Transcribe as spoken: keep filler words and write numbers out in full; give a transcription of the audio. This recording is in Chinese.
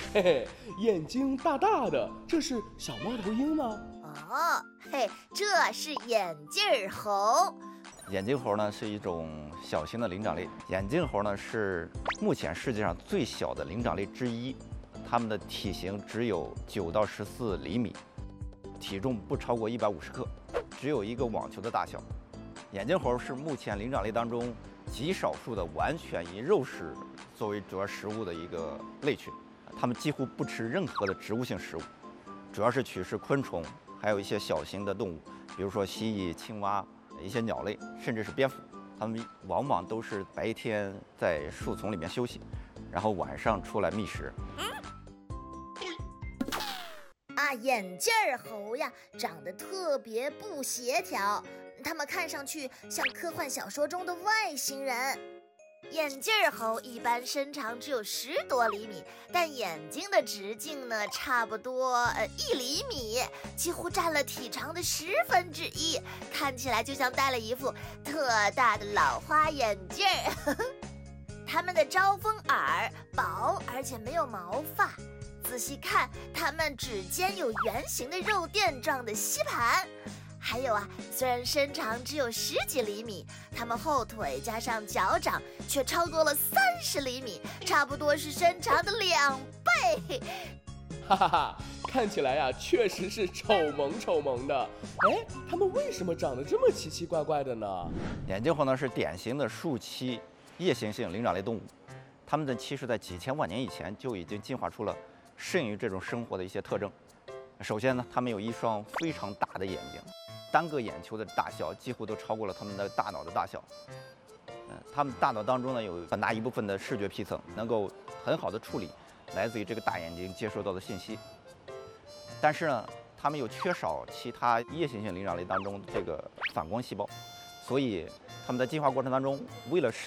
嘿嘿，眼睛大大的，这是小猫头鹰吗？ 哦，嘿，这是眼镜猴。 眼镜猴呢是一种小型的灵长类，眼镜猴呢是目前世界上最小的灵长类之一，它们的体型只有九到十四厘米，体重不超过一百五十克，只有一个网球的大小。眼镜猴是目前灵长类当中极少数的完全以肉食作为主要食物的一个类群，它们几乎不吃任何的植物性食物，主要是取食昆虫，还有一些小型的动物，比如说蜥蜴、青蛙。一些鸟类，甚至是蝙蝠，它们往往都是白天在树丛里面休息，然后晚上出来觅食。 啊，眼镜猴呀，长得特别不协调，它们看上去像科幻小说中的外星人。眼镜猴一般身长只有十多厘米，但眼睛的直径呢，差不多呃一厘米，几乎占了体长的十分之一，看起来就像戴了一副特大的老花眼镜。它们的招风耳薄，而且没有毛发。仔细看，它们指尖有圆形的肉垫状的吸盘。还有啊，虽然身长只有十几厘米，它们后腿加上脚掌却超过了三十厘米，差不多是身长的两倍。 哈哈哈，看起来呀、啊，确实是丑萌丑萌的。哎，它们为什么长得这么奇奇怪怪的呢？ 眼镜猴呢是典型的树栖夜行性灵长类动物，它们的其实在几千万年以前就已经进化出了适应于这种生活的一些特征。首先呢，它们有一双非常大的眼睛。单个眼球的大小几乎都超过了它们的大脑的大小。嗯，它们大脑当中呢有很大一部分的视觉皮层，能够很好的处理来自于这个大眼睛接收到的信息。但是呢，它们又缺少其他夜行性灵长类当中的这个反光细胞，所以它们在进化过程当中，为了适